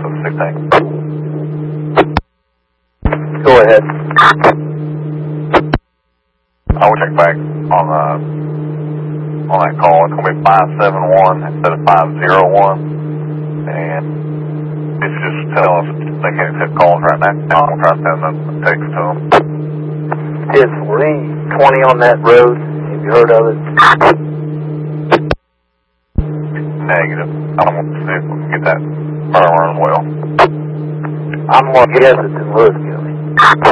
to the 16. Go ahead. I will check back on that call. It's going to be 571 instead of 501. And it's just telling us they can't accept calls right now. I'm going to try to send a text to them. Is Lee 20 on that road? Have you heard of it? Negative. I'm going to see if we can get that running well. I'm going to guess it's in Louisville.